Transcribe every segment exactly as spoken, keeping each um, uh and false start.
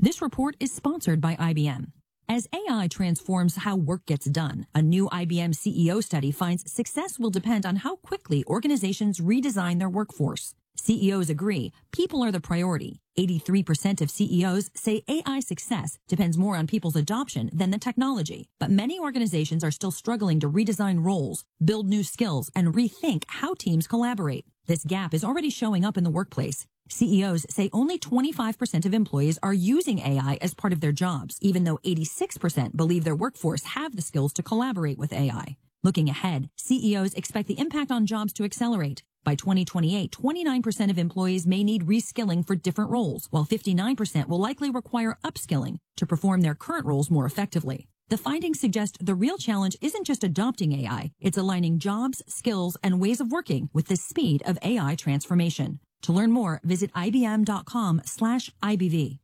This report is sponsored by I B M. As A I transforms how work gets done, a new I B M C E O study finds success will depend on how quickly organizations redesign their workforce. C E Os agree people are the priority. eighty-three percent of C E Os say A I success depends more on people's adoption than the technology. But many organizations are still struggling to redesign roles, build new skills, and rethink how teams collaborate. This gap is already showing up in the workplace. C E Os say only twenty-five percent of employees are using A I as part of their jobs, even though eighty-six percent believe their workforce have the skills to collaborate with A I. Looking ahead, C E Os expect the impact on jobs to accelerate. By twenty twenty-eight, twenty-nine percent of employees may need reskilling for different roles, while fifty-nine percent will likely require upskilling to perform their current roles more effectively. The findings suggest the real challenge isn't just adopting A I, it's aligning jobs, skills, and ways of working with the speed of A I transformation. To learn more, visit ibm.com slash IBV.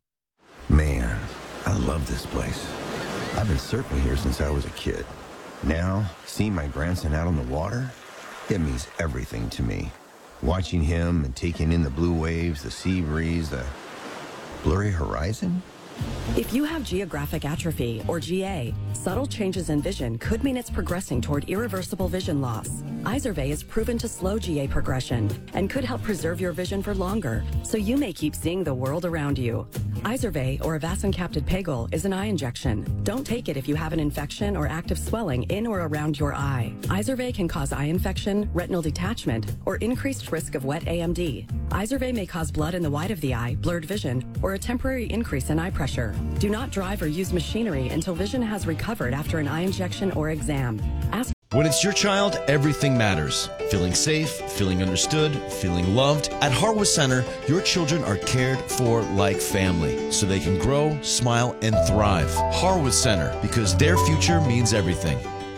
Man, I love this place. I've been surfing here since I was a kid. Now, seeing my grandson out on the water, it means everything to me. Watching him and taking in the blue waves, the sea breeze, the blurry horizon. If you have geographic atrophy, or G A, subtle changes in vision could mean it's progressing toward irreversible vision loss. Izervay is proven to slow G A progression and could help preserve your vision for longer, so you may keep seeing the world around you. Izervay, or avacincaptad pegol, is an eye injection. Don't take it if you have an infection or active swelling in or around your eye. Izervay can cause eye infection, retinal detachment, or increased risk of wet A M D. Izervay may cause blood in the white of the eye, blurred vision, or a temporary increase in eye pressure. Do not drive or use machinery until vision has recovered after an eye injection or exam. Ask When it's your child, everything matters. Feeling safe, feeling understood, feeling loved. At Harwood Center, your children are cared for like family, so they can grow, smile, and thrive. Harwood Center, because their future means everything.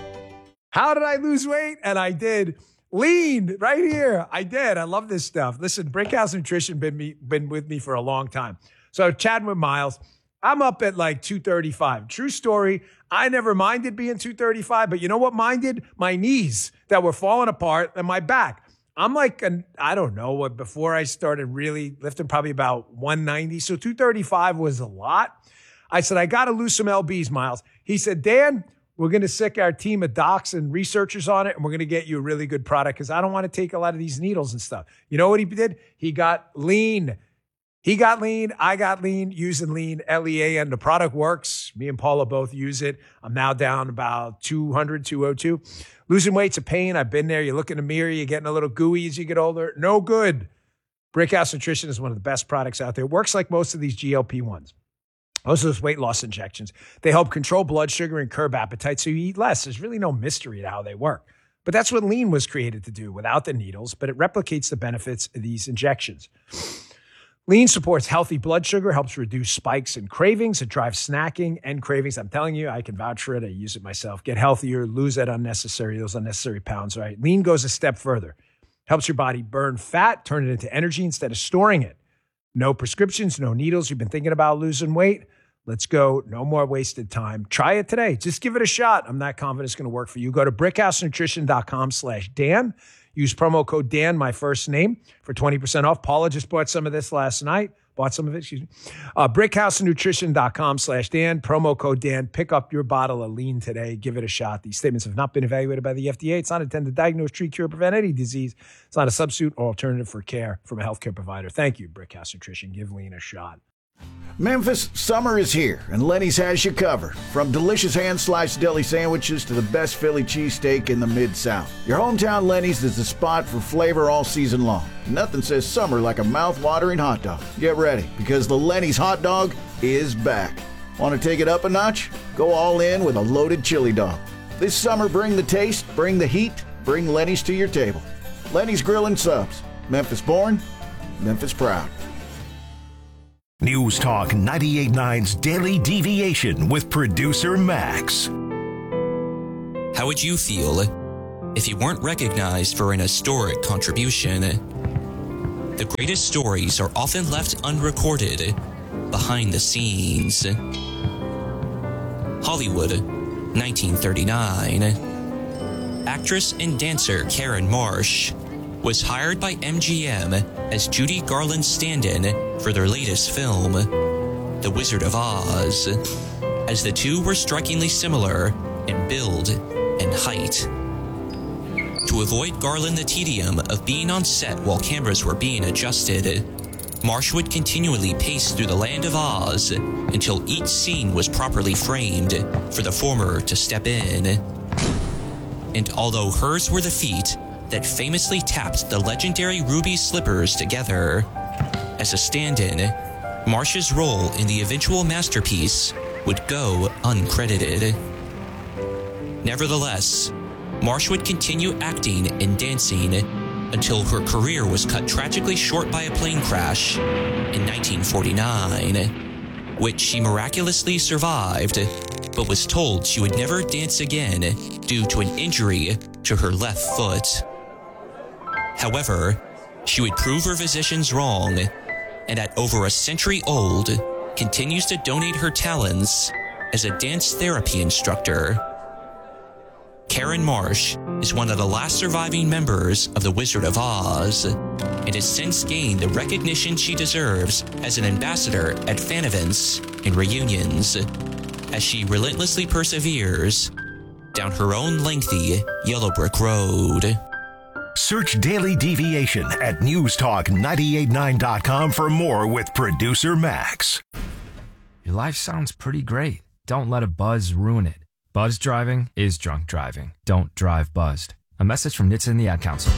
How did I lose weight? And I did. Lean right here. I did. I love this stuff. Listen, Brickhouse Nutrition been me been with me for a long time. So chatting with Miles, I'm up at like two thirty-five. True story. I never minded being two thirty-five, but you know what minded? My knees that were falling apart and my back. I'm like, an, I don't know what, before I started really lifting, probably about one ninety. So two thirty-five was a lot. I said, I got to lose some L Bs, Miles. He said, Dan, we're going to sick our team of docs and researchers on it, and we're going to get you a really good product because I don't want to take a lot of these needles and stuff. You know what he did? He got lean. He got lean. I got lean using lean, L E A N. The product works. Me and Paula both use it. I'm now down about two hundred, two oh two. Losing weight's a pain. I've been there. You look in the mirror, you're getting a little gooey as you get older. No good. Brickhouse Nutrition is one of the best products out there. It works like most of these G L P ones. Most of those weight loss injections. They help control blood sugar and curb appetite so you eat less. There's really no mystery to how they work. But that's what lean was created to do without the needles, but it replicates the benefits of these injections. Lean supports healthy blood sugar, helps reduce spikes and cravings. It drives snacking and cravings. I'm telling you, I can vouch for it. I use it myself. Get healthier, lose that unnecessary, those unnecessary pounds, right? Lean goes a step further. Helps your body burn fat, turn it into energy instead of storing it. No prescriptions, no needles. You've been thinking about losing weight? Let's go. No more wasted time. Try it today. Just give it a shot. I'm not confident it's going to work for you. Go to brickhousenutrition.com slash Dan. Use promo code Dan, my first name, for twenty percent off. Paula just bought some of this last night. Bought some of it, excuse me. Uh, brickhousenutrition.com slash Dan. Promo code Dan. Pick up your bottle of lean today. Give it a shot. These statements have not been evaluated by the F D A. It's not intended to diagnose, treat, cure, prevent any disease. It's not a substitute or alternative for care from a healthcare provider. Thank you, Brickhouse Nutrition. Give lean a shot. Memphis, summer is here, and Lenny's has you covered. From delicious hand-sliced deli sandwiches to the best Philly cheesesteak in the Mid-South. Your hometown Lenny's is the spot for flavor all season long. Nothing says summer like a mouth-watering hot dog. Get ready, because the Lenny's hot dog is back. Want to take it up a notch? Go all in with a loaded chili dog. This summer, bring the taste, bring the heat, bring Lenny's to your table. Lenny's Grill and Subs. Memphis born, Memphis proud. News Talk ninety-eight point nine's Daily Deviation with producer Max. How would you feel if you weren't recognized for an historic contribution? The greatest stories are often left unrecorded behind the scenes. Hollywood, nineteen thirty-nine. Actress and dancer Karen Marsh was hired by M G M as Judy Garland's stand-in for their latest film. The Wizard of Oz, as the two were strikingly similar in build and height. To avoid Garland the tedium of being on set while cameras were being adjusted, Marsh would continually pace through the land of Oz until each scene was properly framed for the former to step in. And although hers were the feet that famously tapped the legendary ruby slippers together, as a stand-in, Marsh's role in the eventual masterpiece would go uncredited. Nevertheless, Marsh would continue acting and dancing until her career was cut tragically short by a plane crash in nineteen forty-nine, which she miraculously survived, but was told she would never dance again due to an injury to her left foot. However, she would prove her physicians wrong, and at over a century old, continues to donate her talents as a dance therapy instructor. Karen Marsh is one of the last surviving members of the Wizard of Oz, and has since gained the recognition she deserves as an ambassador at fan events and reunions, as she relentlessly perseveres down her own lengthy yellow brick road. Search Daily Deviation at news talk nine eight nine dot com for more with producer Max. Your life sounds pretty great. Don't let a buzz ruin it. Buzz driving is drunk driving. Don't drive buzzed. A message from N H T S A and the Ad Council.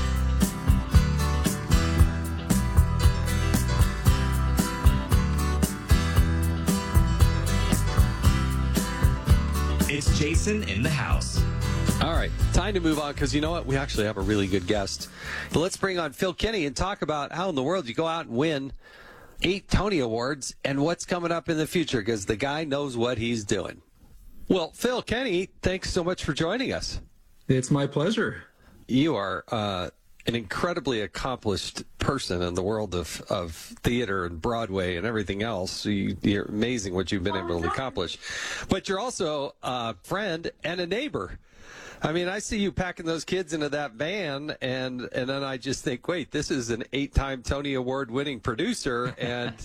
It's Jason in the house. All right, time to move on, because you know what? We actually have a really good guest. But let's bring on Phil Kenny and talk about how in the world you go out and win eight Tony Awards and what's coming up in the future, because the guy knows what he's doing. Well, Phil Kenny, thanks so much for joining us. It's my pleasure. You are uh, an incredibly accomplished person in the world of, of theater and Broadway and everything else. You, you're amazing what you've been able to accomplish. But you're also a friend and a neighbor. I mean, I see you packing those kids into that van, and, and then I just think, wait, this is an eight-time Tony Award-winning producer, and,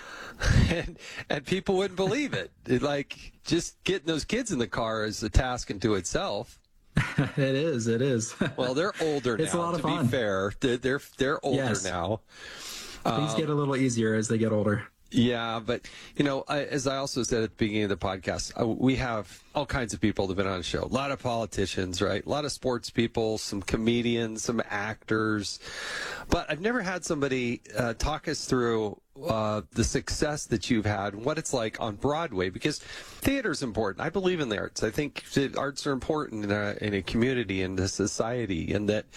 and and people wouldn't believe it. It. Like, just getting those kids in the car is a task unto itself. It is, it is. Well, they're older now, it's a lot of to fun. be fair. They're, they're, they're older yes. now. Things um, get a little easier as they get older. Yeah, but, you know, I, as I also said at the beginning of the podcast, uh, we have all kinds of people that have been on the show. A lot of politicians, right? A lot of sports people, some comedians, some actors. But I've never had somebody uh, talk us through uh, the success that you've had and what it's like on Broadway, because theater's important. I believe in the arts. I think that arts are important in a, in a community and a society, and that,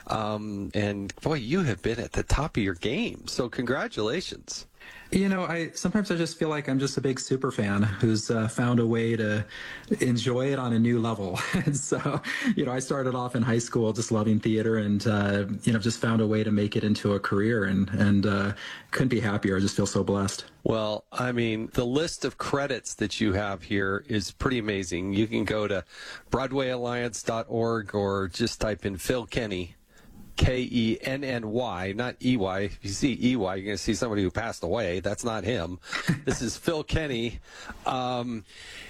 um, and boy, you have been at the top of your game. So congratulations. You know, I sometimes I just feel like I'm just a big super fan who's uh, found a way to enjoy it on a new level. And so, you know, I started off in high school just loving theater, and uh, you know, just found a way to make it into a career, and and uh, couldn't be happier. I just feel so blessed. Well, I mean, the list of credits that you have here is pretty amazing. You can go to Broadway Alliance dot org or just type in Phil Kenny. K E N N Y, not E Y. If you see E Y, you're going to see somebody who passed away. That's not him. This is Phil Kenny. Um,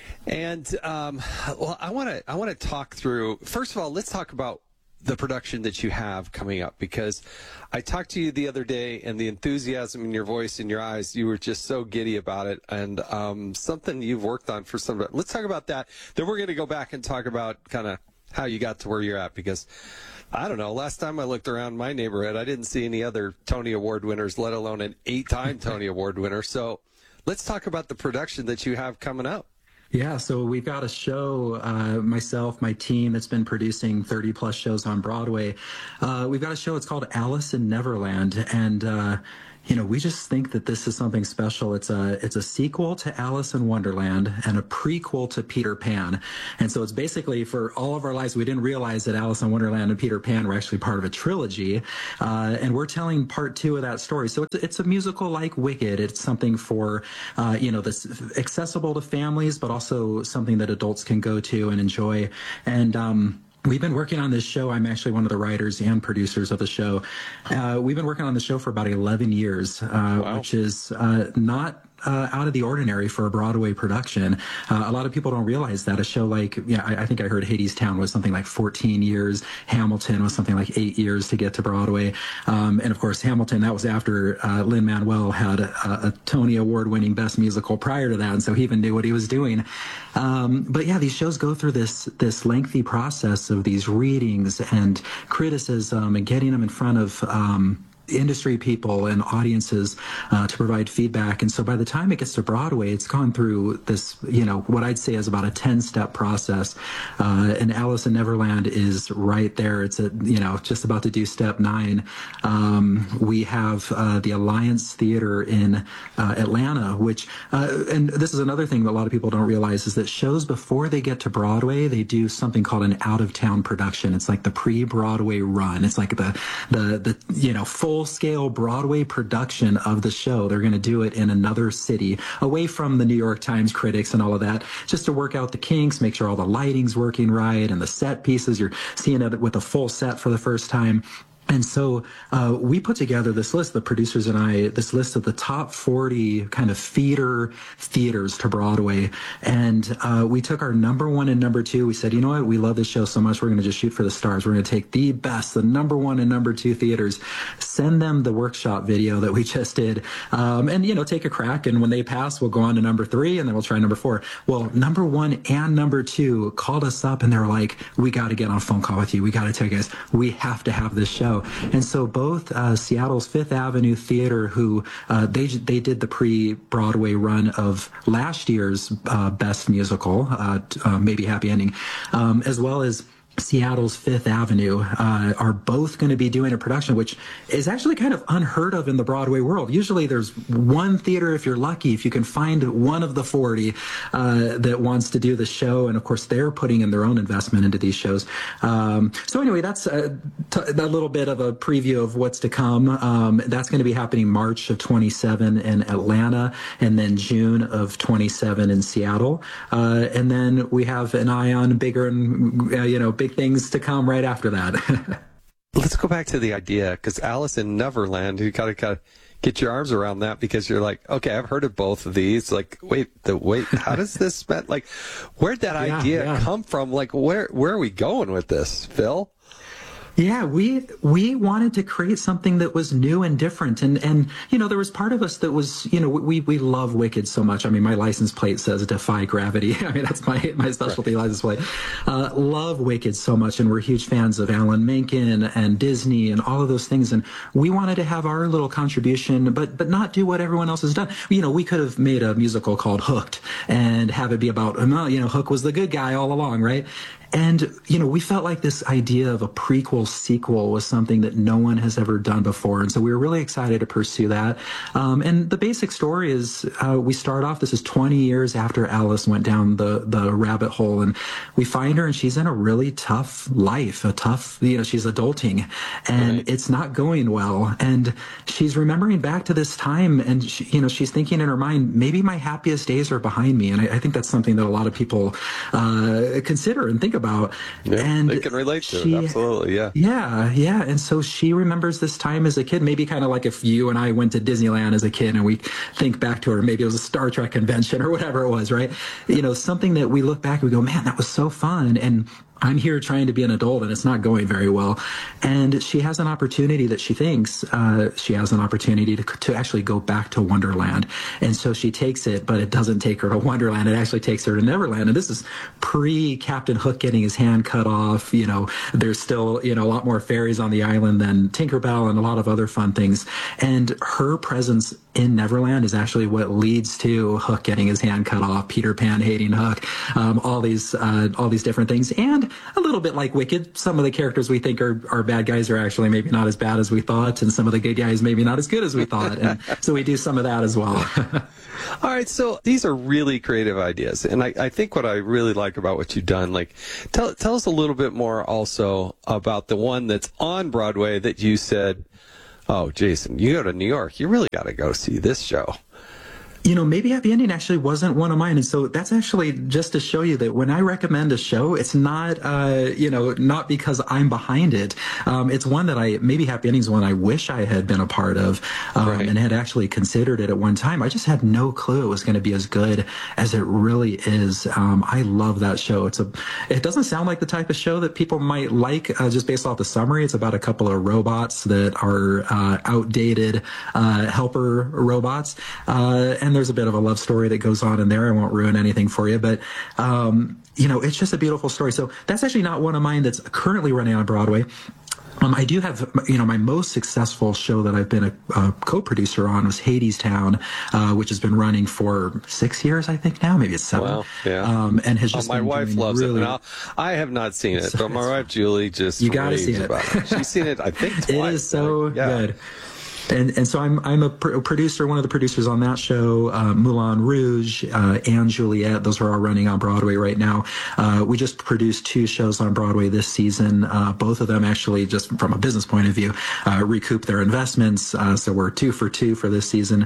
and, um, well, I want to I want to talk through, first of all, let's talk about the production that you have coming up, because I talked to you the other day, and the enthusiasm in your voice and your eyes, you were just so giddy about it, and um, something you've worked on for some. Let's talk about that. Then we're going to go back and talk about kind of how you got to where you're at, because I don't know. Last time I looked around my neighborhood, I didn't see any other Tony Award winners, let alone an eight-time Tony Award winner. So let's talk about the production that you have coming up. Yeah, so we've got a show, uh, myself, my team that's been producing thirty plus shows on Broadway. Uh, we've got a show, it's called Alice in Neverland, and uh, you know, we just think that this is something special. It's a it's a sequel to Alice in Wonderland and a prequel to Peter Pan. And so it's basically, for all of our lives, we didn't realize that Alice in Wonderland and Peter Pan were actually part of a trilogy. Uh, and we're telling part two of that story. So it's, it's a musical like Wicked. It's something for, uh, you know, this accessible to families, but also something that adults can go to and enjoy. And, um, we've been working on this show. I'm actually one of the writers and producers of the show. Uh, we've been working on the show for about eleven years, uh, wow. which is uh, not uh, out of the ordinary for a Broadway production. Uh, a lot of people don't realize that a show like, yeah, I, I think I heard Hadestown was something like fourteen years. Hamilton was something like eight years to get to Broadway. Um, and of course, Hamilton, that was after uh, Lin-Manuel had a, a Tony Award-winning Best Musical prior to that, and so he even knew what he was doing. Um, but yeah, these shows go through this this lengthy process of these readings and criticism and getting them in front of um, industry people and audiences uh, to provide feedback. And so by the time it gets to Broadway, it's gone through this, you know, what I'd say is about a ten-step process. Uh, and Alice in Neverland is right there. It's, a, you know, just about to do step nine. Um, we have uh, the Alliance Theater in uh, Atlanta, which, uh, and this is another thing that a lot of people don't realize, is that shows before they get to Broadway, they do something called an out-of-town production. It's like the pre-Broadway run. It's like the, the, the you know, full full-scale Broadway production of the show. They're going to do it in another city, away from the New York Times critics and all of that, just to work out the kinks, make sure all the lighting's working right, and the set pieces, you're seeing it with a full set for the first time. And so uh, we put together this list, the producers and I, this list of the top forty kind of feeder theaters to Broadway. And uh, we took our number one and number two. We said, you know what? We love this show so much. We're going to just shoot for the stars. We're going to take the best, the number one and number two theaters, send them the workshop video that we just did, um, and, you know, take a crack. And when they pass, we'll go on to number three, and then we'll try number four. Well, number one and number two called us up, and they were like, we got to get on a phone call with you. We got to tell you guys, we have to have this show. And so both uh, Seattle's Fifth Avenue Theater, who uh, they they did the pre-Broadway run of last year's uh, Best Musical, uh, uh, maybe Happy Ending, um, as well as Seattle's Fifth Avenue uh, are both going to be doing a production, which is actually kind of unheard of in the Broadway world. Usually there's one theater, if you're lucky, if you can find one of the forty uh, that wants to do the show. And of course, they're putting in their own investment into these shows. Um, so anyway, that's a, t- a little bit of a preview of what's to come. Um, that's going to be happening March of twenty-seven in Atlanta, and then June of twenty-seven in Seattle. Uh, and then we have an eye on bigger and, uh, you know, big things to come right after that. Let's go back to the idea, because Alice in Neverland, you gotta, gotta get your arms around that, because you're like, okay, I've heard of both of these. Like, wait, the wait, how does this met? Like, where'd that yeah, idea yeah. come from? Like, where where are we going with this, Phil? Yeah, we we wanted to create something that was new and different, and and you know, there was part of us that was, you know, we we love Wicked so much. I mean, my license plate says "Defy Gravity." I mean, that's my my specialty license plate. Uh, love Wicked so much, and we're huge fans of Alan Menken and Disney and all of those things. And we wanted to have our little contribution, but but not do what everyone else has done. You know, we could have made a musical called Hooked and have it be about, you know, Hook was the good guy all along, right? And, you know, we felt like this idea of a prequel sequel was something that no one has ever done before. And so we were really excited to pursue that. Um, and the basic story is uh, we start off, this is twenty years after Alice went down the, the rabbit hole, and we find her and she's in a really tough life, a tough, you know, she's adulting, and right. it's not going well. And she's remembering back to this time, and, she, you know, she's thinking in her mind, maybe my happiest days are behind me. And I, I think that's something that a lot of people uh, consider and think about. About. Yeah, and they can relate to she, it, absolutely, yeah. Yeah, yeah. And so she remembers this time as a kid, maybe kind of like if you and I went to Disneyland as a kid and we think back to her, maybe it was a Star Trek convention or whatever it was, right? You know, something that we look back and we go, man, that was so fun. And I'm here trying to be an adult and it's not going very well. And she has an opportunity that she thinks uh, she has an opportunity to, to actually go back to Wonderland. And so she takes it, but it doesn't take her to Wonderland. It actually takes her to Neverland. And this is pre Captain Hook getting his hand cut off. You know, there's still, you know, a lot more fairies on the island than Tinkerbell and a lot of other fun things. And her presence in Neverland is actually what leads to Hook getting his hand cut off, Peter Pan hating Hook, um, all these uh, all these different things. And a little bit like Wicked, some of the characters we think are, are bad guys are actually maybe not as bad as we thought, and some of the good guys maybe not as good as we thought. And so we do some of that as well. All right, so these are really creative ideas, and I, I think what I really like about what you've done, like, tell tell us a little bit more also about the one that's on Broadway that you said, oh, Jason, you go to New York, you really got to go see this show. You know, Maybe Happy Ending actually wasn't one of mine. And so that's actually just to show you that when I recommend a show, it's not, uh, you know, not because I'm behind it. Um, it's one that I, Maybe Happy Ending is one I wish I had been a part of um, right. and had actually considered it at one time. I just had no clue it was going to be as good as it really is. Um, I love that show. It's a, it doesn't sound like the type of show that people might like uh, just based off the summary. It's about a couple of robots that are uh, outdated uh, helper robots. Uh, and there's a bit of a love story that goes on in there. I won't ruin anything for you, but, um, you know, it's just a beautiful story. So that's actually not one of mine that's currently running on Broadway. Um, I do have, you know, my most successful show that I've been a, a co-producer on was Hadestown, uh, which has been running for six years, I think now, maybe it's seven. Wow, yeah. Um, and has just oh, my been wife loves really... it. Now, I have not seen it, but my wife Julie just you got to see it. About it. She's seen it, I think, twice. It is so like, yeah. good. And and so I'm I'm a, pr- a producer, one of the producers on that show, uh, Moulin Rouge uh, and Juliet. Those are all running on Broadway right now. Uh, we just produced two shows on Broadway this season. Uh, both of them actually, just from a business point of view, uh, recoup their investments. Uh, so we're two for two for this season.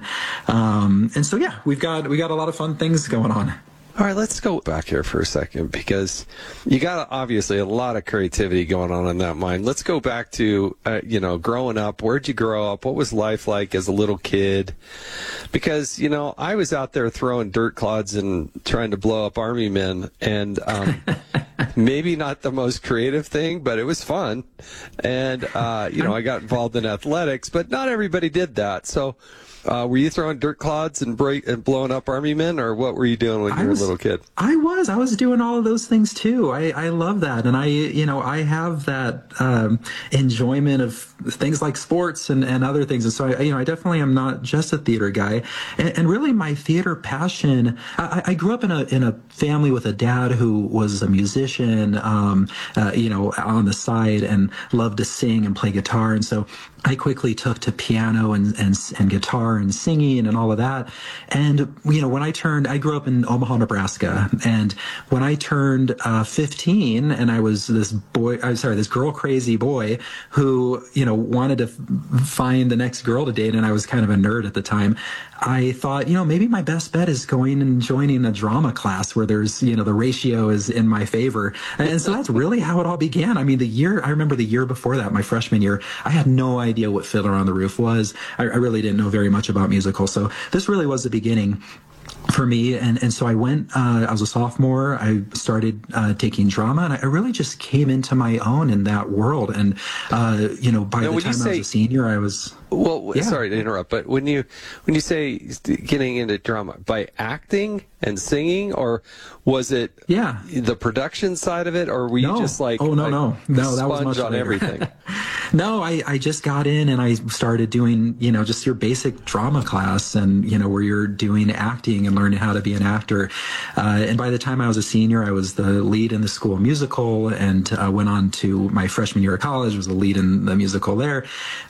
Um, and so yeah, we've got we got a lot of fun things going on. All right, let's go back here for a second because you got obviously a lot of creativity going on in that mind. Let's go back to, uh, you know, growing up. Where'd you grow up? What was life like as a little kid? Because, you know, I was out there throwing dirt clods and trying to blow up army men, and um, maybe not the most creative thing, but it was fun. And, uh, you know, I got involved in athletics, but not everybody did that. So, Uh, were you throwing dirt clods and break and blowing up army men, or what were you doing when you were was, a little kid? I was, I was doing all of those things too. I, I love that, and I, you know, I have that um, enjoyment of things like sports and, and other things. And so, I, you know, I definitely am not just a theater guy, and, and really my theater passion. I, I grew up in a in a family with a dad who was a musician, um, uh, you know, on the side, and loved to sing and play guitar, and so I quickly took to piano and, and, and guitar and singing and all of that. And, you know, when I turned, I grew up in Omaha, Nebraska. And when I turned uh, fifteen and I was this boy, I'm sorry, this girl crazy boy who, you know, wanted to f- find the next girl to date. And I was kind of a nerd at the time. I thought, you know, maybe my best bet is going and joining a drama class where there's, you know, the ratio is in my favor. And so that's really how it all began. I mean, the year, I remember the year before that, my freshman year, I had no idea what Fiddler on the Roof was. I, I really didn't know very much about musicals. So this really was the beginning for me. And, and so I went, uh, I was a sophomore. I started uh, taking drama, and I really just came into my own in that world. And, uh, you know, by now, the time say, I was a senior, I was... Well, yeah. sorry to interrupt, but when you when you say getting into drama, by acting and singing, or was it yeah. the production side of it, or were you no. just like oh no like no no that was much on later. everything? No, I, I just got in and I started doing, you know, just your basic drama class, and, you know, where you're doing acting and learning how to be an actor. Uh, and by the time I was a senior, I was the lead in the school musical, and uh, went on to my freshman year of college, was the lead in the musical there.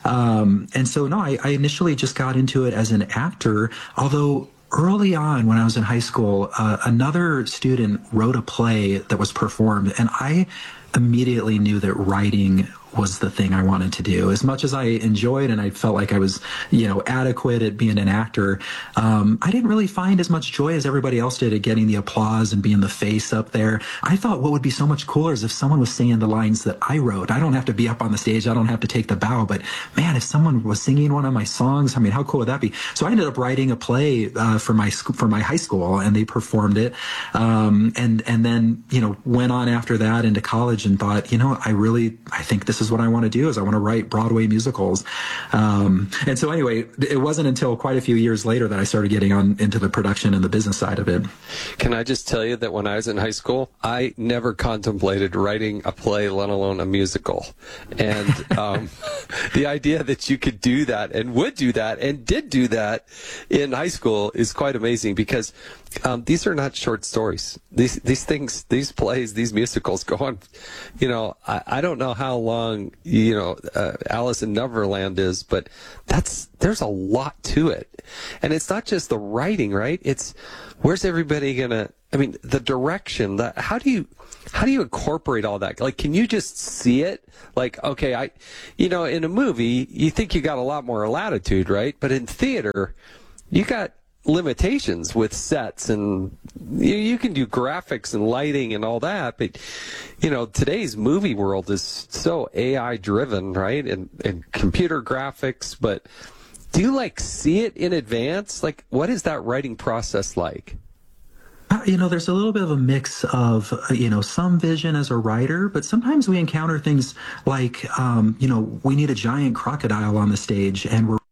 Um, and so, no, I, I initially just got into it as an actor, although early on when I was in high school, uh, another student wrote a play that was performed, and I immediately knew that writing was the thing I wanted to do. As much as I enjoyed and I felt like I was, you know, adequate at being an actor, um, I didn't really find as much joy as everybody else did at getting the applause and being the face up there. I thought what would be so much cooler is if someone was singing the lines that I wrote. I don't have to be up on the stage. I don't have to take the bow. But man, if someone was singing one of my songs, I mean, how cool would that be? So I ended up writing a play uh, for my sc- for my high school, and they performed it. Um, and and then, you know, went on after that into college and thought, you know, I really, I think this is what I want to do, is I want to write Broadway musicals. Um, and so anyway, it wasn't until quite a few years later that I started getting on into the production and the business side of it. Can I just tell you that when I was in high school, I never contemplated writing a play, let alone a musical. And um, the idea that you could do that and would do that and did do that in high school is quite amazing, because um, these are not short stories. These these things, these plays, these musicals go on. You know, I, I don't know how long, you know, uh, Alice in Neverland is, but that's there's a lot to it. And it's not just the writing, right? It's where's everybody gonna, I mean, the direction, the, how do you, how do you incorporate all that? Like, can you just see it? Like, okay, I, you know, in a movie, you think you got a lot more latitude, right? But in theater, you got limitations with sets, and you, you can do graphics and lighting and all that, but you know, today's movie world is so A I driven, right? And, and computer graphics, but do you like see it in advance? Like, what is that writing process like? Uh, you know, there's a little bit of a mix of, uh, you know, some vision as a writer, but sometimes we encounter things like, um, you know, we need a giant crocodile on the stage and we're